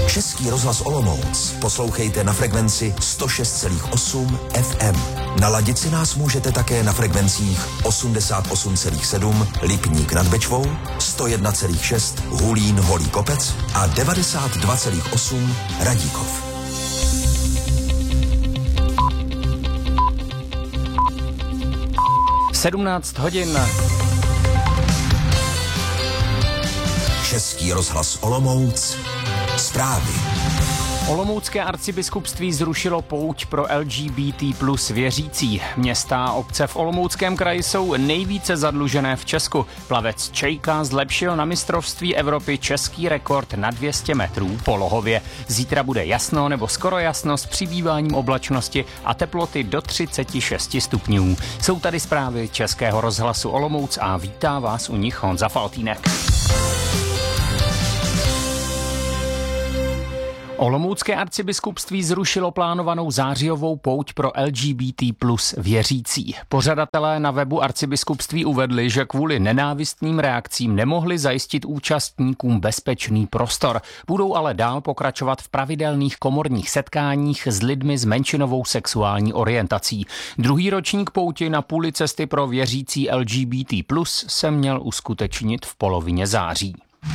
Český rozhlas Olomouc poslouchejte na frekvenci 106,8 FM. Naladit si nás můžete také na frekvencích 88,7 Lipník nad Bečvou, 101,6 Hulín Holý Kopec a 92,8 Radíkov. (17 hodin). Český rozhlas Olomouc. Zprávy. Olomoucké arcibiskupství zrušilo pouť pro LGBT plus věřící. Města a obce v Olomouckém kraji jsou nejvíce zadlužené v Česku. Plavec Čejka zlepšil na mistrovství Evropy český rekord na 200 metrů polohově. Zítra bude jasno nebo skoro jasno s přibýváním oblačnosti a teploty do 36 stupňů. Jsou tady zprávy Českého rozhlasu Olomouc a vítá vás u nich Honza Faltýnek. Olomoucké arcibiskupství zrušilo plánovanou zářijovou pouť pro LGBT plus věřící. Pořadatelé na webu arcibiskupství uvedli, že kvůli nenávistným reakcím nemohli zajistit účastníkům bezpečný prostor. Budou ale dál pokračovat v pravidelných komorních setkáních s lidmi s menšinovou sexuální orientací. Druhý ročník pouti na půli cesty pro věřící LGBT plus se měl uskutečnit v polovině září.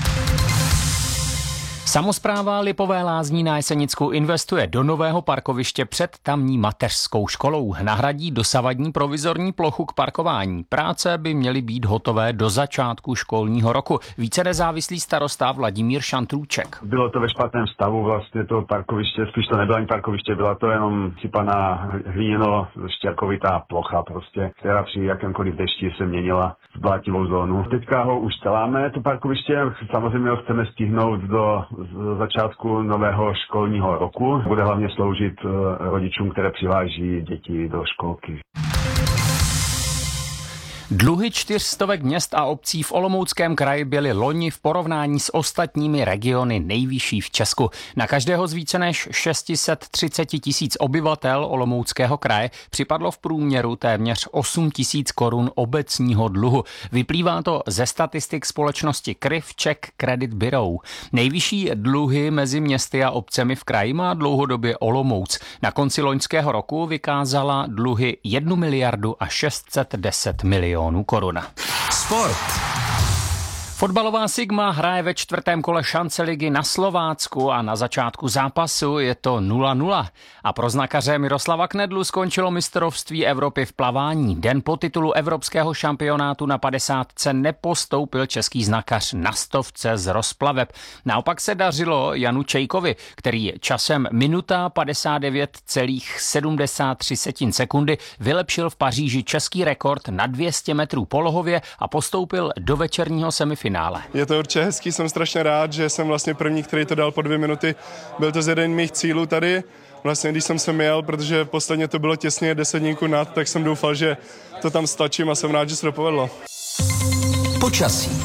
Samospráva Lipové Lázní na Jesenicku investuje do nového parkoviště před tamní mateřskou školou. Nahradí dosavadní provizorní plochu k parkování. Práce by měly být hotové do začátku školního roku. Více nezávislý starosta Vladimír Šantrůček. Bylo to ve špatném stavu vlastně to parkoviště, spíš to nebylo ani parkoviště, byla to jenom sypaná hlíno štěrkovitá plocha prostě, která při jakémkoliv dešti se měnila v blátivou zónu. Teďka ho už děláme, to parkoviště, samozřejmě ho chceme stihnout do začátku nového školního roku. Bude hlavně sloužit rodičům, které přiváží děti do školky. Dluhy 400 měst a obcí v Olomouckém kraji byly loni v porovnání s ostatními regiony nejvyšší v Česku. Na každého z více než 630 000 obyvatel Olomouckého kraje připadlo v průměru téměř 8 000 korun obecního dluhu. Vyplývá to ze statistik společnosti Kriv Czech Credit Bureau. Nejvyšší dluhy mezi městy a obcemi v kraji má dlouhodobě Olomouc. Na konci loňského roku vykázala dluhy 1 miliardu a 610 milionů korun. Sport. Fotbalová Sigma hraje ve 4. kole šance ligy na Slovácku a na začátku zápasu je to 0-0. A pro znakaře Miroslava Knedlu skončilo mistrovství Evropy v plavání. Den po titulu evropského šampionátu na 50 nepostoupil český znakař na 100 z rozplaveb. Naopak se dařilo Janu Čejkovi, který časem minuta 59,73 sekundy vylepšil v Paříži český rekord na 200 metrů polohově a postoupil do večerního semifinále. Je to určitě hezký, jsem strašně rád, že jsem vlastně první, který to dal po 2 minuty. Byl to z jeden mých cílů tady. Vlastně když jsem sem jel, protože posledně to bylo těsně 10 dníků nad, tak jsem doufal, že to tam stačím a jsem rád, že se to povedlo. Počasí.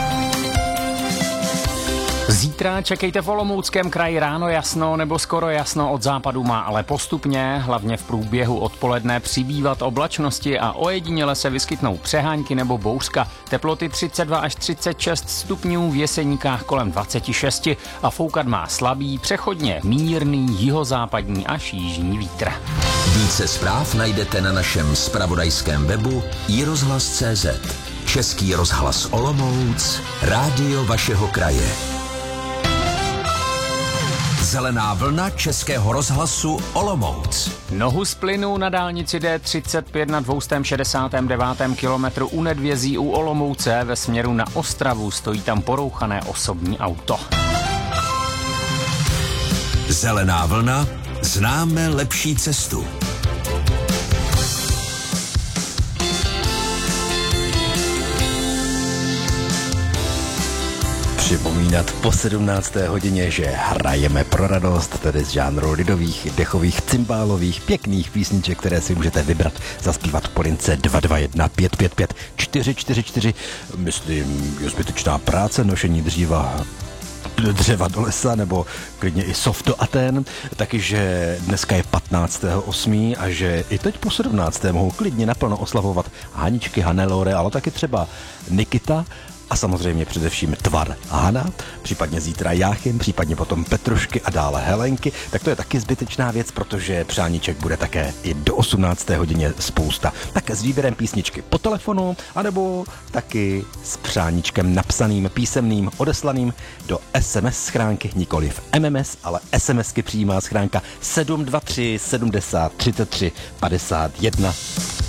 Zítra čekejte v Olomouckém kraji ráno jasno nebo skoro jasno, od západu má ale postupně, hlavně v průběhu odpoledne, přibývat oblačnosti a ojediněle se vyskytnou přehánky nebo bouřka. Teploty 32 až 36 stupňů, v Jeseníkách kolem 26 a foukat má slabý, přechodně mírný jihozápadní až jižní vítr. Více zpráv najdete na našem zpravodajském webu iRozhlas.cz. Český rozhlas Olomouc, rádio vašeho kraje. Zelená vlna Českého rozhlasu Olomouc. Nohu z plynu na dálnici D35 na 269. kilometru u Nedvězí u Olomouce ve směru na Ostravu. Stojí tam porouchané osobní auto. Zelená vlna, známe lepší cestu. Připomínat po 17. hodině, že hrajeme pro radost, tedy z žánru lidových, dechových, cymbálových, pěkných písniček, které si můžete vybrat, zaspívat po lince 221 555 444. Myslím, je zbytečná práce, nošení dřeva do lesa, nebo klidně i soft do Aten, taky, že dneska je 15.8. a že i teď po 17. mohou klidně naplno oslavovat Haničky, Hannelore, ale taky třeba Nikita a samozřejmě především tvar Hana, případně zítra Jáchym, případně potom Petrušky a dále Helenky, tak to je taky zbytečná věc, protože přáníček bude také i do 18. hodině spousta. Tak s výběrem písničky po telefonu, anebo taky s přáníčkem napsaným, písemným, odeslaným do SMS schránky, nikoliv MMS, ale SMSky přijímá schránka 723 70 33 51.